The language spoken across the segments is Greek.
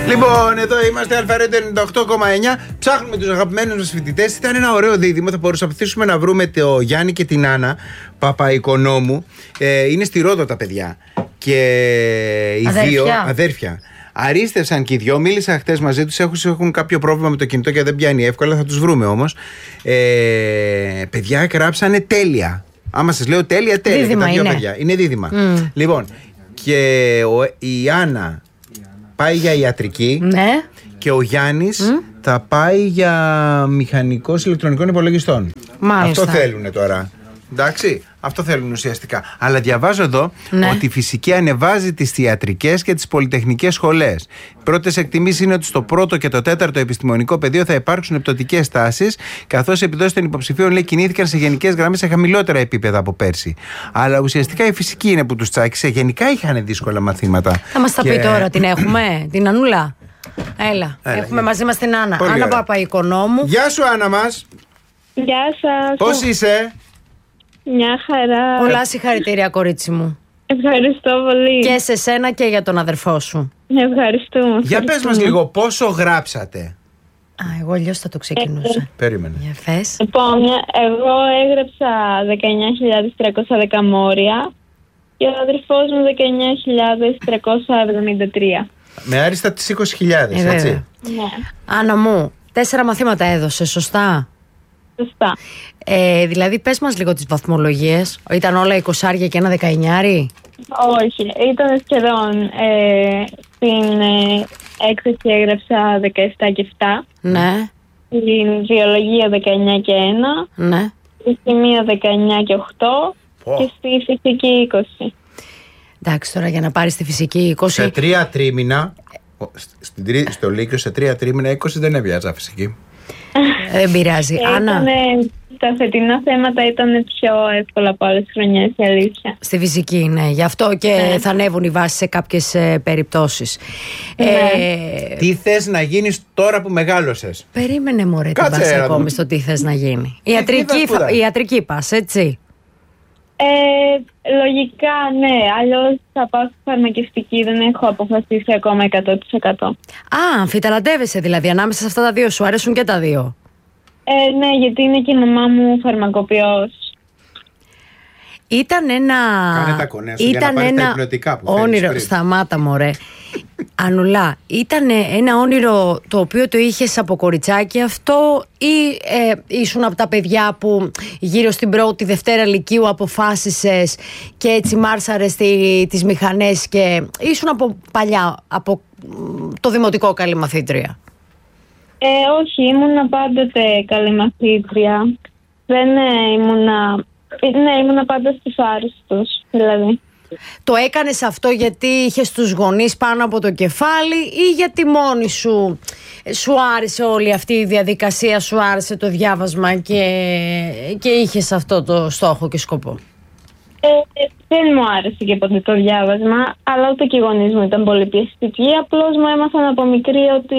Λοιπόν, εδώ είμαστε, Αλφαρέντο 98,9. Ψάχνουμε τους αγαπημένους μας φοιτητές. Ήταν ένα ωραίο δίδυμο. Θα προσπαθήσουμε να βρούμε το Γιάννη και την Άννα Παπαϊκονόμου. Είναι στη Ρόδο τα παιδιά. Και οι δύο αδέρφια. Αρίστευσαν και οι δυο. Μίλησα χτες μαζί τους. Έχουν κάποιο πρόβλημα με το κινητό και δεν πιάνει εύκολα. Θα τους βρούμε όμως. Παιδιά, γράψανε τέλεια. Άμα σας λέω τέλεια. Δίδυμα τα δύο είναι. παιδιά. Είναι δίδυμα. Λοιπόν, και η Άννα πάει για ιατρική. Ναι. Και ο Γιάννης θα πάει για μηχανικός ηλεκτρονικών υπολογιστών. Μάλιστα. Αυτό θέλουν τώρα. Εντάξει, αυτό θέλουν ουσιαστικά. Αλλά διαβάζω εδώ ότι η φυσική ανεβάζει τις ιατρικές και τις πολυτεχνικές σχολές. Οι πρώτες εκτιμήσεις είναι ότι στο πρώτο και το τέταρτο επιστημονικό πεδίο θα υπάρξουν επτωτικές τάσεις, καθώς οι επιδόσεις των υποψηφίων, λέει, κινήθηκαν σε γενικές γραμμές σε χαμηλότερα επίπεδα από πέρσι. Αλλά ουσιαστικά η φυσική είναι που τους τσάκισε. Γενικά είχαν δύσκολα μαθήματα. Θα μας τα πει τώρα, την έχουμε, την Ανούλα. Έλα, έχουμε μαζί μας την Άννα. Άννα Παπαϊκονόμου. Γεια σου, Άννα μας. Γεια σας. Πώς είσαι? Μια χαρά. Πολλά συγχαρητήρια, κορίτσι μου. Ευχαριστώ πολύ. Και σε σένα και για τον αδερφό σου. Ευχαριστούμε. Για πες μας λίγο, πόσο γράψατε? Εγώ αλλιώς θα το ξεκινούσα. Περίμενε. Για φες. Λοιπόν, εγώ έγραψα 19.310 μόρια και ο αδερφός μου 19.373. Με άριστα τις 20.000, έτσι. Ναι. Άννα μου, 4 μαθήματα έδωσε, σωστά? Σωστά. Δηλαδή, πες μας λίγο τις βαθμολογίες. Ήταν όλα 20 και ένα 19? Όχι, ήταν σχεδόν. Στην έκθεση έγραψα 17 και 7. Ναι. Στην βιολογία 19 και 1. Ναι. Στη χημεία 19 και 8. Και στη φυσική 20. Εντάξει, τώρα για να πάρεις τη φυσική 20. Σε 3 τρίμηνα, στο Λύκειο σε 3 τρίμηνα 20 δεν έβιαζα φυσική. Δεν πειράζει. Άννα. Τα φετινά θέματα ήταν πιο εύκολα από άλλες χρονιές, η αλήθεια. Στη φυσική, ναι. Γι' αυτό και θα ανέβουν οι βάσεις σε κάποιες περιπτώσεις. Τι θες να γίνεις τώρα που μεγάλωσες? Περίμενε, μωρέ, τι πας ακόμη στο τι θες να γίνει. Ιατρική πας, έτσι. Λογικά, ναι. Αλλιώς θα πάω στη φαρμακευτική. Δεν έχω αποφασίσει ακόμα 100%. Αμφιταλαντεύεσαι δηλαδή ανάμεσα σε αυτά τα δύο. Σου αρέσουν και τα δύο? Ναι, γιατί είναι και η μαμά μου φαρμακοποιός. Ήταν ένα. Κάνε τα κονέα σου για να πάρεις τα υπνοτικά που όνειρο. Σταμάτα, μωρέ. Ανουλά, ήταν ένα όνειρο το οποίο το είχες από κοριτσάκι αυτό, ή ήσουν από τα παιδιά που γύρω στην πρώτη Δευτέρα Λυκείου αποφάσισες και έτσι μάρσαρες τις μηχανές και ήσουν από παλιά, από το δημοτικό καλή μαθήτρια? Όχι, ήμουνα πάντοτε καλή μαθήτρια. Δεν ήμουνα πάντα στους άριστους, δηλαδή. Το έκανες αυτό γιατί είχες τους γονείς πάνω από το κεφάλι ή γιατί μόνη σου άρεσε όλη αυτή η διαδικασία, σου άρεσε το διάβασμα και είχες αυτό το στόχο και σκοπό? Δεν μου άρεσε και ποτέ το διάβασμα, αλλά ούτε και οι γονείς μου ήταν πολύ πιεστικοί. Απλώς μου έμαθαν από μικρή ότι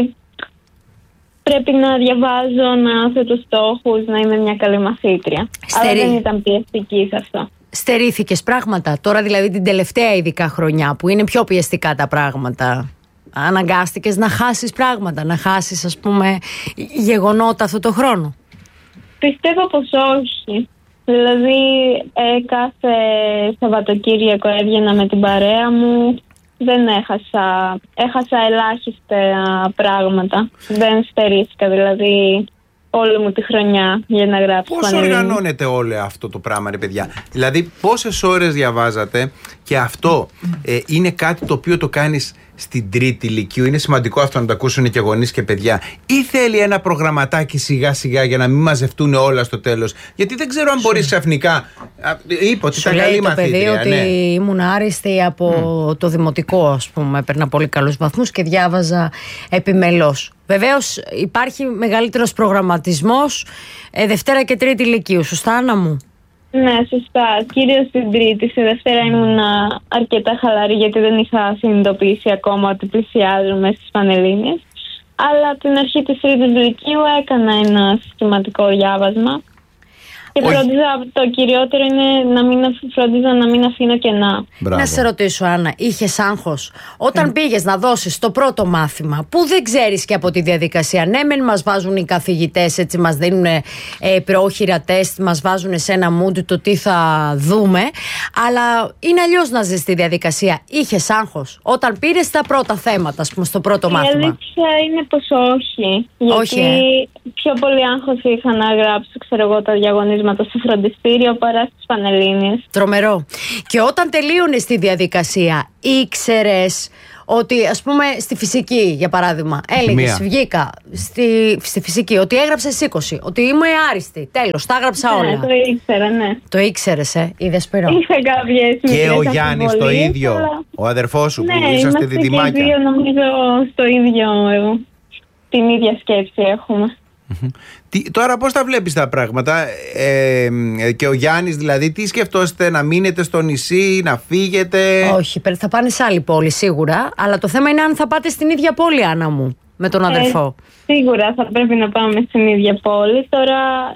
πρέπει να διαβάζω, να θέτω στόχους, να είμαι μια καλή μαθήτρια. Αλλά δεν ήταν πιεστική σε αυτό. Στερήθηκες πράγματα? Τώρα δηλαδή την τελευταία ειδικά χρονιά που είναι πιο πιεστικά τα πράγματα, αναγκάστηκες να χάσεις πράγματα, να χάσεις ας πούμε γεγονότα αυτό το χρόνο? Πιστεύω πως όχι. Δηλαδή κάθε Σαββατοκύριακο έβγαινα με την παρέα μου. Δεν έχασα ελάχιστα πράγματα. Δεν στερήθηκα δηλαδή όλη μου τη χρονιά για να γράψω. Πώς οργανώνεται όλο αυτό το πράγμα, ρε παιδιά? Δηλαδή πόσες ώρες διαβάζατε? Και αυτό είναι κάτι το οποίο το κάνεις στην τρίτη Λυκείου? Είναι σημαντικό αυτό να το ακούσουν και γονείς και παιδιά? Ή θέλει ένα προγραμματάκι σιγά σιγά για να μην μαζευτούν όλα στο τέλος? Γιατί δεν ξέρω αν μπορείς ξαφνικά. Είπα ότι ήταν καλή μαθήτρια. Σου λέει το παιδί ότι ήμουν άριστη από το δημοτικό, ας πούμε. Έπαιρνα πολύ καλούς βαθμούς και διάβαζα επιμελώς. Βεβαίως υπάρχει μεγαλύτερος προγραμματισμός Δευτέρα και Τρίτη Λυκείου. Σωστά, Άννα μου? Ναι, σωστά. Κυρίως στην Τρίτη. Στη Δευτέρα ήμουν αρκετά χαλαρή γιατί δεν είχα συνειδητοποιήσει ακόμα ότι πλησιάζουμε στις Πανελλήνιες. Αλλά από την αρχή της Τρίτης Λυκείου έκανα ένα συστηματικό διάβασμα. Και το κυριότερο είναι φρόντιζα να μην αφήνω κενά. Να σε ρωτήσω, Άννα, είχες άγχος όταν πήγες να δώσεις το πρώτο μάθημα που δεν ξέρεις και από τη διαδικασία? Ναι, μεν μας βάζουν οι καθηγητές, έτσι μας δίνουν πρόχειρα τεστ, μας βάζουν σε ένα mood το τι θα δούμε, αλλά είναι αλλιώς να ζεις τη διαδικασία. Είχες άγχος όταν πήρες τα πρώτα θέματα, ας πούμε, στο πρώτο μάθημα? Η αλήθεια είναι πως όχι. Γιατί πιο πολύ άγχος είχα να γράψω, ξέρω εγώ, τα διαγωνίσματα στο φροντιστήριο παρά στις Πανελλήνιες. Τρομερό. Και όταν τελείωνες τη διαδικασία, ήξερες ότι, ας πούμε, στη φυσική, για παράδειγμα, έλεγες, βγήκα στη φυσική, ότι έγραψες 20, ότι είμαι άριστη, τέλος, τα έγραψα όλα? Ναι, το ήξερα, ναι. Το ήξερες, είδες, Σπύρο? Είχα κάποιες. Και ο Γιάννης το ίδιο, αλλά... ο αδερφός σου, που είσαστε διδυμάκια? Ναι, είμαστε νομίζω στο ίδιο, την ίδια σκέψη έχουμε. Τώρα πώς τα βλέπεις τα πράγματα, και ο Γιάννης δηλαδή, τι σκεφτόσαστε, να μείνετε στο νησί, να φύγετε? Όχι, θα πάνε σε άλλη πόλη σίγουρα, αλλά το θέμα είναι αν θα πάτε στην ίδια πόλη, Άννα μου, με τον αδερφό. Σίγουρα θα πρέπει να πάμε στην ίδια πόλη. Τώρα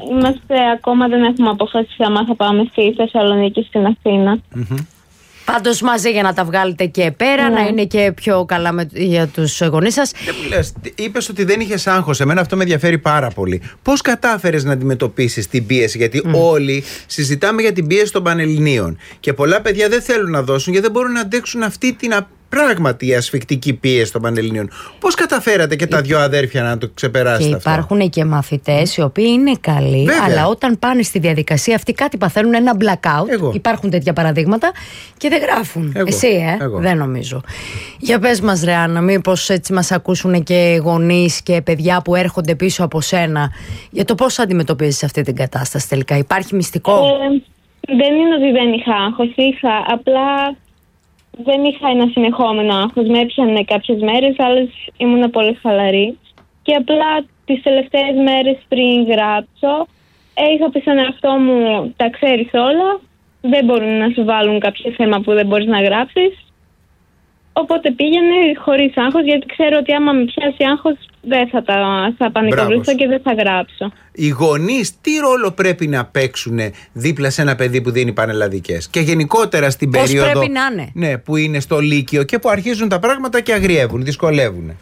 ακόμα δεν έχουμε αποφασίσει αν θα πάμε στη Θεσσαλονίκη, στην Αθήνα. Πάντως μαζί για να τα βγάλετε και πέρα, να είναι και πιο καλά για τους γονείς σας. Είπες ότι δεν είχες άγχος. Εμένα αυτό με ενδιαφέρει πάρα πολύ. Πώς κατάφερες να αντιμετωπίσεις την πίεση? Γιατί όλοι συζητάμε για την πίεση των Πανελληνίων και πολλά παιδιά δεν θέλουν να δώσουν γιατί δεν μπορούν να αντέξουν αυτή την πράγματι η ασφικτική πίεση των Πανελληνίων. Πώς καταφέρατε και τα δυο αδέρφια να το ξεπεράσετε? Και υπάρχουν και μαθητές οι οποίοι είναι καλοί, αλλά όταν πάνε στη διαδικασία αυτή κάτι παθαίνουν, ένα blackout. Υπάρχουν τέτοια παραδείγματα και δεν γράφουν. Εσύ, δεν νομίζω. Για πες μας, ρε Άννα, μήπως έτσι μας ακούσουν και γονείς και παιδιά που έρχονται πίσω από σένα, για το πώς αντιμετωπίζεις αυτή την κατάσταση τελικά? Υπάρχει μυστικό? Δεν είναι ότι δεν είχα άγχος, απλά δεν είχα ένα συνεχόμενο άγχος. Με έπιανε κάποιες μέρες, άλλες ήμουν πολύ χαλαρή. Και απλά τις τελευταίες μέρες πριν γράψω, είχα πει στον εαυτό μου, τα ξέρεις όλα, δεν μπορούν να σου βάλουν κάποιο θέμα που δεν μπορείς να γράψεις. Οπότε πήγαινε χωρίς άγχος, γιατί ξέρω ότι άμα με πιάσει άγχος δεν θα πανικοβληθώ και δεν θα γράψω. Οι γονείς τι ρόλο πρέπει να παίξουν δίπλα σε ένα παιδί που δίνει πανελλαδικές? Και γενικότερα στην περίοδο πρέπει να είναι? Ναι, που είναι στο Λύκειο και που αρχίζουν τα πράγματα και αγριεύουν, δυσκολεύουν.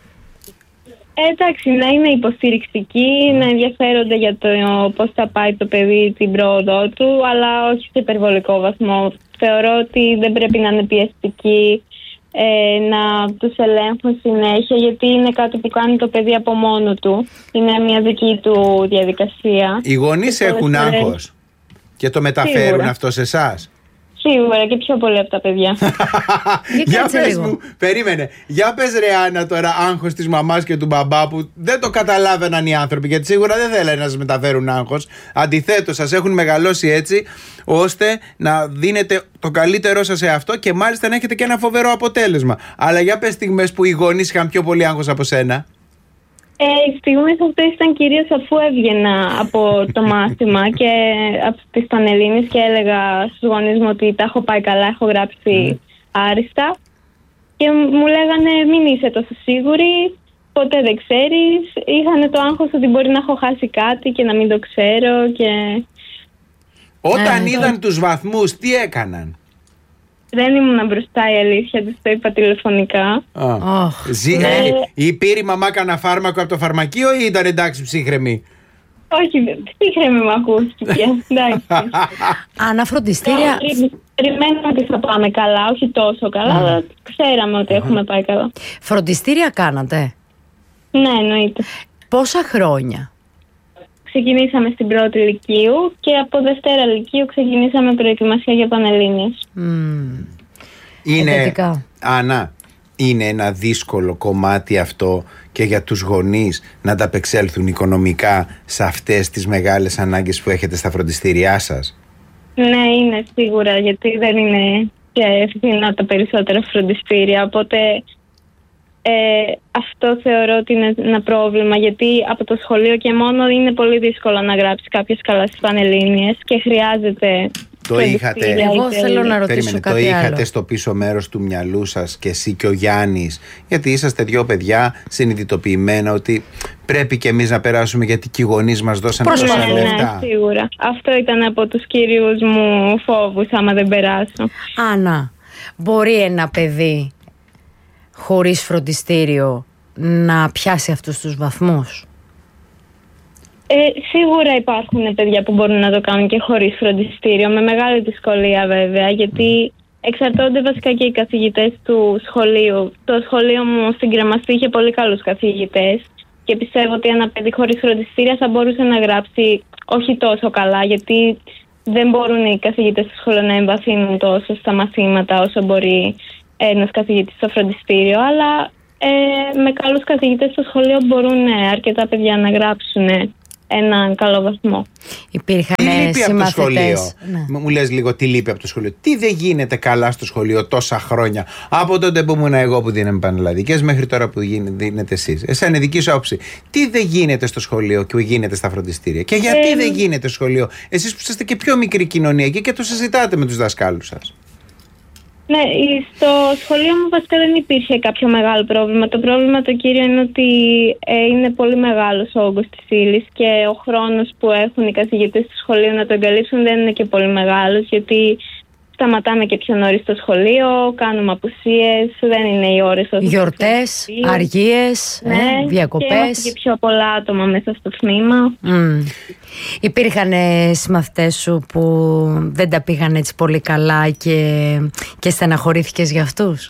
Εντάξει, να είναι υποστηρικτικοί, να ενδιαφέρονται για το πώς θα πάει το παιδί την πρόοδό του, αλλά όχι σε υπερβολικό βαθμό. Θεωρώ ότι δεν πρέπει να είναι πιεστικοί, να τους ελέγχουν συνέχεια, γιατί είναι κάτι που κάνει το παιδί από μόνο του. Είναι μια δική του διαδικασία. Οι γονείς έχουν άγχος και το μεταφέρουν σίγουρα αυτό σε εσάς? Σίγουρα, και πιο πολύ από τα παιδιά. Για πες μου, περίμενε. Για πες, ρε Άννα, τώρα άγχος της μαμάς και του μπαμπά που δεν το καταλάβαιναν οι άνθρωποι, γιατί σίγουρα δεν θέλανε να σας μεταφέρουν άγχος. Αντιθέτως, σας έχουν μεγαλώσει έτσι ώστε να δίνετε το καλύτερό σας σε αυτό και μάλιστα να έχετε και ένα φοβερό αποτέλεσμα. Αλλά για πες στιγμές που οι γονείς είχαν πιο πολύ άγχος από σένα. Οι στιγμές αυτές ήταν κυρίως αφού έβγαινα από το μάθημα και από τις Πανελλήνιες και έλεγα στους γονείς μου ότι τα έχω πάει καλά, έχω γράψει άριστα. Και μου λέγανε μην είσαι τόσο σίγουρη, ποτέ δεν ξέρεις. Είχαν το άγχος ότι μπορεί να έχω χάσει κάτι και να μην το ξέρω. Όταν είδαν τους βαθμούς, τι έκαναν? Δεν ήμουν μπροστά, η αλήθεια, τους το είπα τηλεφωνικά. Ή πήρε η μαμά κανένα φάρμακο από το φαρμακείο ή ήταν εντάξει ψύχρεμη? Όχι, ψύχρεμη μου ακούστηκε. Εντάξει. Άννα, φροντιστήρια. Περιμένουμε ότι θα πάμε καλά, όχι τόσο καλά, αλλά ξέραμε ότι έχουμε πάει καλά. Φροντιστήρια κάνατε? Ναι, εννοείται. Πόσα χρόνια? Ξεκινήσαμε στην πρώτη Λυκείου και από Δευτέρα Λυκείου ξεκινήσαμε προετοιμασία για Πανελλήνιες. Είναι, Άννα, είναι ένα δύσκολο κομμάτι αυτό και για τους γονείς να ανταπεξέλθουν οικονομικά σε αυτές τις μεγάλες ανάγκες που έχετε στα φροντιστήριά σας? Ναι, είναι σίγουρα, γιατί δεν είναι και φθηνά τα περισσότερα φροντιστήρια, οπότε αυτό θεωρώ ότι είναι ένα πρόβλημα, γιατί από το σχολείο και μόνο είναι πολύ δύσκολο να γράψει κάποιος καλά στις Πανελλήνιες και χρειάζεται φροντιστήρια. Εγώ θέλω να ρωτήσω κάτι άλλο. Το είχατε άλλο στο πίσω μέρος του μυαλού σας και εσύ και ο Γιάννης, γιατί είσαστε δύο παιδιά συνειδητοποιημένα ότι πρέπει και εμείς να περάσουμε, γιατί και οι γονείς μας δώσαν τόσα λεφτά? Ναι, σίγουρα. Αυτό ήταν από τους κυρίους μου φόβους, άμα δεν περάσω. Άννα, μπορεί ένα παιδί χωρίς φροντιστήριο να πιάσει αυτούς τους βαθμούς? Σίγουρα υπάρχουν παιδιά που μπορούν να το κάνουν και χωρίς φροντιστήριο, με μεγάλη δυσκολία βέβαια, γιατί εξαρτώνται βασικά και οι καθηγητές του σχολείου. Το σχολείο μου στην Κρεμαστή είχε πολύ καλούς καθηγητές και πιστεύω ότι ένα παιδί χωρίς φροντιστήρια θα μπορούσε να γράψει όχι τόσο καλά, γιατί δεν μπορούν οι καθηγητές του σχολείου να εμβαθύνουν τόσο στα μαθήματα όσο μπορεί ένας καθηγητής στο φροντιστήριο, αλλά με καλούς καθηγητές στο σχολείο μπορούν αρκετά παιδιά να γράψουν έναν καλό βαθμό. Υπήρχαν συμμαθητές. Ναι. Μου λες λίγο τι λείπει από το σχολείο. Τι δεν γίνεται καλά στο σχολείο τόσα χρόνια? Από τότε που ήμουν εγώ που δίναμε πανελλαδικές μέχρι τώρα που δίνετε εσείς. Εσένα δική σου άποψη. Τι δεν γίνεται στο σχολείο και που γίνεται στα φροντιστήρια? Και γιατί δεν γίνεται στο σχολείο? Εσείς που είστε και πιο μικρή κοινωνία και το συζητάτε με τους δασκάλους σας. Ναι, στο σχολείο μου βασικά δεν υπήρχε κάποιο μεγάλο πρόβλημα. Το πρόβλημα το κύριο είναι ότι είναι πολύ μεγάλος ο όγκος της ύλης και ο χρόνος που έχουν οι καθηγητές του σχολείου να το εγκαλύψουν δεν είναι και πολύ μεγάλος, γιατί σταματάμε και πιο νωρίς στο σχολείο, κάνουμε απουσίες, δεν είναι οι ώρες όσο. Γιορτές, αργίες, διακοπές. Και είμαστε και πιο πολλά άτομα μέσα στο τμήμα. Υπήρχαν συμμαθητές σου που δεν τα πήγαν έτσι πολύ καλά και στεναχωρήθηκες για αυτούς?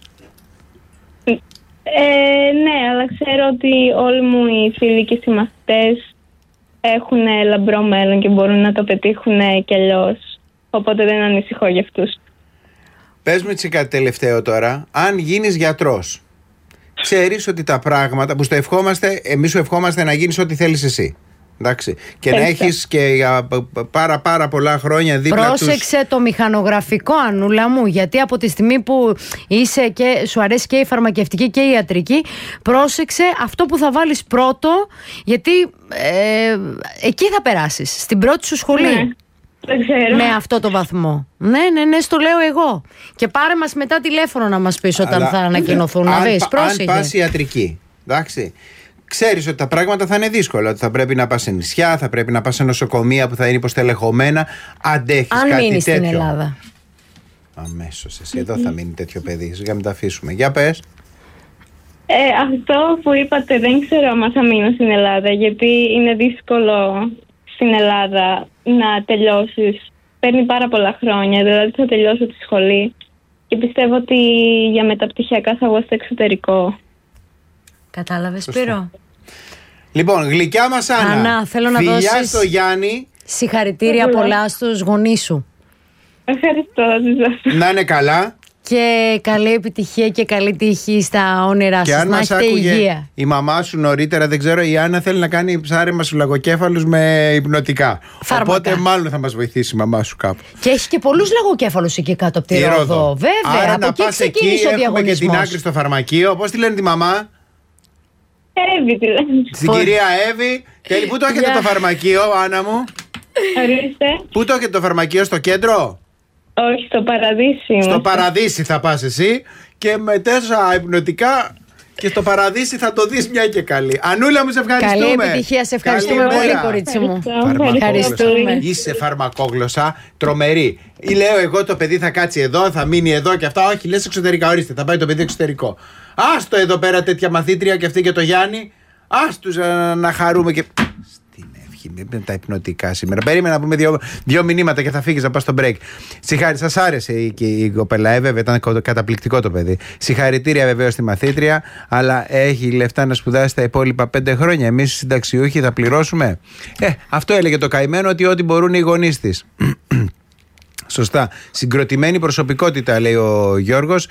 Ναι, αλλά ξέρω ότι όλοι μου οι φίλοι και οι συμμαθητές έχουν λαμπρό μέλλον και μπορούν να το πετύχουν κι αλλιώς. Οπότε δεν ανησυχώ για αυτούς. Πες μου έτσι κάτι τελευταίο τώρα. Αν γίνεις γιατρός, ξέρεις ότι τα πράγματα που στο ευχόμαστε, εμείς σου ευχόμαστε να γίνεις ό,τι θέλεις εσύ. Εντάξει. Και να έχεις και για πάρα πολλά χρόνια δίπλα. Πρόσεξε το μηχανογραφικό, Ανούλα μου, γιατί από τη στιγμή που είσαι και σου αρέσει και η φαρμακευτική και η ιατρική, πρόσεξε αυτό που θα βάλεις πρώτο, γιατί εκεί θα περάσεις, στην πρώτη σου σχολή. Ναι. Με αυτό το βαθμό. Ναι, στο λέω εγώ. Και πάρε μας μετά τηλέφωνο να μας πεις όταν θα ανακοινωθούν. Να δεις, πρόσεχε. Αν πας ιατρική, εντάξει, ξέρεις ότι τα πράγματα θα είναι δύσκολα. Ότι θα πρέπει να πας σε νησιά, θα πρέπει να πας σε νοσοκομεία που θα είναι υποστελεχωμένα. Αντέχεις κάτι τέτοιο? Αν μείνεις στην Ελλάδα. Αμέσως εσύ εδώ θα μείνει τέτοιο παιδί. Σιγά μην τα αφήσουμε. Για πες. Αυτό που είπατε δεν ξέρω αν θα μείνω στην Ελλάδα, γιατί είναι δύσκολο στην Ελλάδα να τελειώσεις. Παίρνει πάρα πολλά χρόνια, δηλαδή θα τελειώσω τη σχολή και πιστεύω ότι για μεταπτυχιακά θα βγω στο εξωτερικό. Κατάλαβες, Σπύρο? Λοιπόν, γλυκιά μας Άννα, θέλω να φιλιά δώσεις στο Γιάννη. Συγχαρητήρια πολλά στους γονείς σου. Ευχαριστώ. Να είναι καλά. Και καλή επιτυχία και καλή τύχη στα όνειρά σας. Να έχετε υγεία. Η μαμά σου νωρίτερα, δεν ξέρω, η Άννα θέλει να κάνει ψάρεμα στους λαγοκέφαλους με υπνοτικά. Φάρμακα. Οπότε μάλλον θα μας βοηθήσει η μαμά σου κάπου. Και έχει και πολλούς λαγοκέφαλους εκεί κάτω από τη Ρόδο. Βέβαια, άρα από να εκεί πας εκεί, ξεκίνησε ο έχουμε διαγωνισμός. και την άκρη στο φαρμακείο. Πώς τη λένε τη μαμά? Εύη τη λένε. Στην κυρία Εύη. Πού το έχετε το φαρμακείο, Άννα μου? Ορίστε. Πού το έχετε το φαρμακείο, στο κέντρο? Όχι, στο Παραδείσι. Στο Παραδείσι θα πας εσύ και με 4 υπνοτικά και στο Παραδείσι θα το δεις μια και καλή. Ανούλα μου, σε ευχαριστούμε. Καλή επιτυχία, σε ευχαριστούμε πολύ, κορίτσι μου. Ευχαριστούμε. Είσαι φαρμακόγλωσσα τρομερή. Ή λέω εγώ το παιδί θα κάτσει εδώ, θα μείνει εδώ και αυτά. Όχι, λες εξωτερικά, ορίστε, θα πάει το παιδί εξωτερικό. Άστο εδώ πέρα τέτοια μαθήτρια και αυτή και το Γιάννη. Άστους να χαρούμε και... με τα υπνοτικά σήμερα. Περίμενα να πούμε δύο μηνύματα και θα φύγεις να πας στο break. Σας άρεσε η κοπέλα, βέβαια, ήταν καταπληκτικό το παιδί. Συγχαρητήρια βεβαίως στη μαθήτρια, αλλά έχει λεφτά να σπουδάσει τα υπόλοιπα 5 χρόνια. Εμείς οι συνταξιούχοι θα πληρώσουμε. Αυτό έλεγε το καημένο, ότι ό,τι μπορούν οι γονείς της. Σωστά. Συγκροτημένη προσωπικότητα, λέει ο Γιώργος.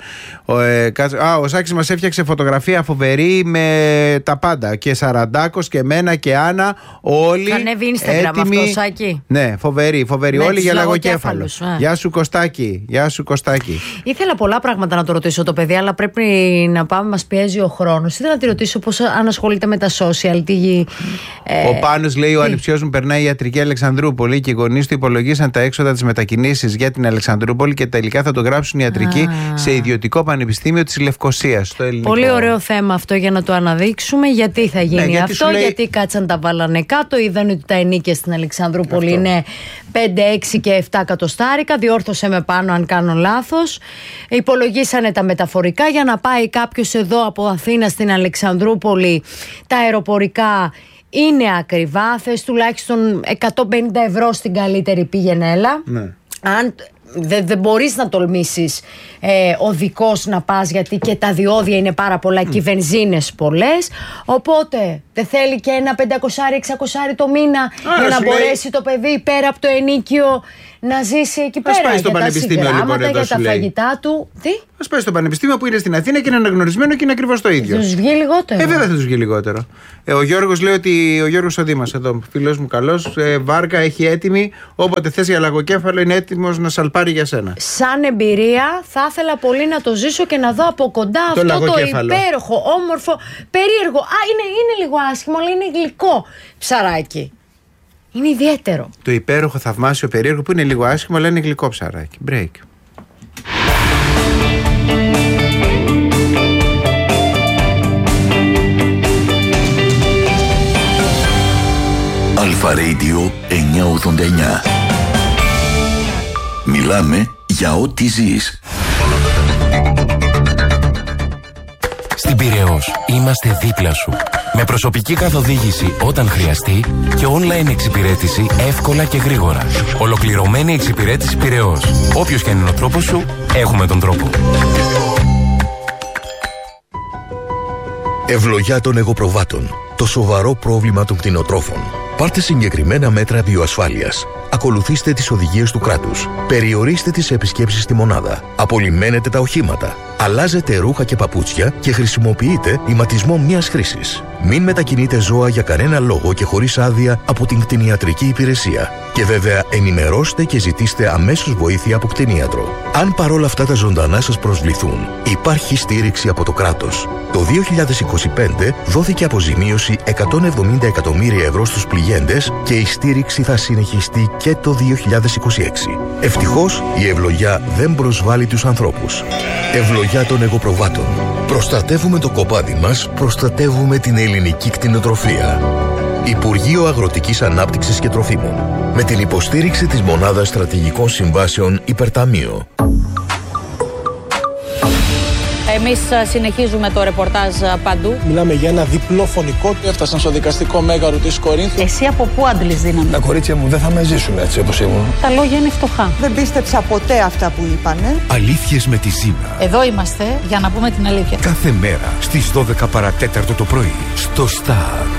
Ο Σάκης μας έφτιαξε φωτογραφία φοβερή με τα πάντα. Και Σαραντάκος και εμένα και Άννα. Όλοι. Θα ανέβει Instagram αυτό, Σάκη. Ναι, φοβερή. Όλοι για λαγοκέφαλους. Γεια σου, Κωστάκη. Ήθελα πολλά πράγματα να το ρωτήσω το παιδί, αλλά πρέπει να πάμε, μας πιέζει ο χρόνος. Ήθελα να τη ρωτήσω πώς αν ασχολείται με τα social. Ο Πάνος λέει: ο ανιψιός μου περνάει ιατρική Αλεξανδρούπολη και οι γονείς του υπολογίσαν τα έξοδα της μετακινήσεως θεωρήσεις για την Αλεξανδρούπολη και τελικά θα το γράψουν ιατρική σε ιδιωτικό πανεπιστήμιο της Λευκωσίας, στο ελληνικό. Πολύ ωραίο θέμα αυτό για να το αναδείξουμε. Γιατί θα γίνει αυτό, γιατί κάτσαν τα βάλανε κάτω, είδαν ότι τα ενίκια στην Αλεξανδρούπολη είναι 5, 6 και 7 εκατοστάρικα. Διόρθωσε με πάνω αν κάνω λάθος. Υπολογίσανε τα μεταφορικά για να πάει κάποιος εδώ από Αθήνα στην Αλεξανδρούπολη. Τα αεροπορικά είναι ακριβά. Θες τουλάχιστον 150 ευρώ στην καλύτερη πήγαινε έλα. Ναι. Αν δεν μπορείς να τολμήσεις οδικός να πας, γιατί και τα διόδια είναι πάρα πολλά και οι βενζίνες πολλές. Οπότε δεν θέλει και ένα 500-600 το μήνα για να μπορέσει το παιδί πέρα από το ενίκιο να ζήσει εκεί πέρα. Ας πάει στο για πανεπιστήμιο, τα συγγράμματα, λοιπόν, για τα φαγητά του. Τι? Ας πάει στο πανεπιστήμιο που είναι στην Αθήνα και είναι αναγνωρισμένο και είναι ακριβώς το ίδιο. Θα τους βγει λιγότερο. Βέβαια θα τους βγει λιγότερο. Ο Γιώργος λέει ότι ο Γιώργος ο Δήμας, εδώ, φίλος μου καλός, βάρκα έχει έτοιμη. Όποτε θες για λαγοκέφαλο είναι έτοιμος να σαλπάρει για σένα. Σαν εμπειρία θα ήθελα πολύ να το ζήσω και να δω από κοντά αυτό το υπέροχο, όμορφο, περίεργο. Είναι λίγο άσχημο, αλλά είναι γλυκό ψαράκι. Είναι ιδιαίτερο. Το υπέροχο, θαυμάσιο, περίεργο που είναι λίγο άσχημο, αλλά είναι γλυκό ψαράκι. Break. Αλφα Radio 989. Μιλάμε για ό,τι ζεις. Στην Πειραιώς είμαστε δίπλα σου. Με προσωπική καθοδήγηση όταν χρειαστεί και online εξυπηρέτηση εύκολα και γρήγορα. Ολοκληρωμένη εξυπηρέτηση Πειραιώς. Όποιος και είναι ο τρόπος σου, έχουμε τον τρόπο. Ευλογιά των εγωπροβάτων. Το σοβαρό πρόβλημα των κτηνοτρόφων. Πάρτε συγκεκριμένα μέτρα βιοασφάλειας. Ακολουθήστε τις οδηγίες του κράτους. Περιορίστε τις επισκέψεις στη μονάδα. Απολυμμένετε τα οχήματα. Αλλάζετε ρούχα και παπούτσια και χρησιμοποιείτε ηματισμό μιας χρήσης. Μην μετακινείτε ζώα για κανένα λόγο και χωρίς άδεια από την κτηνιατρική υπηρεσία. Και βέβαια ενημερώστε και ζητήστε αμέσως βοήθεια από κτηνίατρο. Αν παρόλα αυτά τα ζωντανά σας προσβληθούν, υπάρχει στήριξη από το κράτος. Το 2025 δόθηκε αποζημίωση 170 εκατομμύρια ευρώ στους πληγέντες και η στήριξη θα συνεχιστεί και το 2026. Ευτυχώς η ευλογιά δεν προσβάλλει τους ανθρώπους. Ευλογιά των εγωπροβάτων. Προστατεύουμε το κοπάδι μας, προστατεύουμε την ελληνική κτηνοτροφία. Υπουργείο Αγροτικής Ανάπτυξης και Τροφίμων. Με την υποστήριξη της Μονάδας Στρατηγικών Συμβάσεων Υπερταμείο. Εμείς συνεχίζουμε το ρεπορτάζ παντού. Μιλάμε για ένα διπλό φωνικό. Έφτασαν στο δικαστικό μέγαρο της Κορίνθου. Εσύ από πού αντλείς δύναμη? Τα κορίτσια μου δεν θα με ζήσουν έτσι όπως ήμουν. Τα λόγια είναι φτωχά. Δεν πίστεψα ποτέ αυτά που είπανε. Αλήθειες με τη Ζήνα. Εδώ είμαστε για να πούμε την αλήθεια. Κάθε μέρα στις 12 παρατέταρτο το πρωί στο Star.